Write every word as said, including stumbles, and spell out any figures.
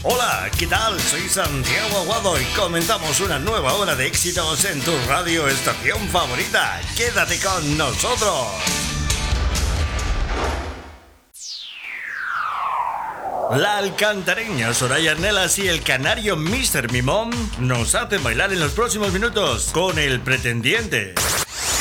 Hola, ¿qué tal? Soy Santiago Aguado y comenzamos una nueva hora de éxitos en tu radio estación favorita. Quédate con nosotros. La alcantareña Soraya Arnelas y el canario míster Mimón nos hacen bailar en los próximos minutos con El Pretendiente.